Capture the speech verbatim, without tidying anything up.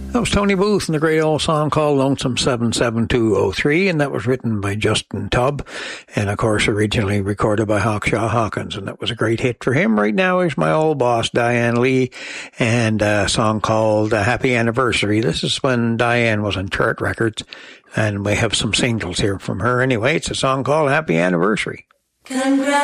That was Tony Booth and the great old song called Lonesome seven seven two oh three, and that was written by Justin Tubb, and of course originally recorded by Hawkshaw Hawkins, and that was a great hit for him. Right now is my old boss, Diane Lee, and a song called uh, Happy Anniversary. This is when Diane was on Chart Records, and we have some singles here from her. Anyway, it's a song called Happy Anniversary. Congrats.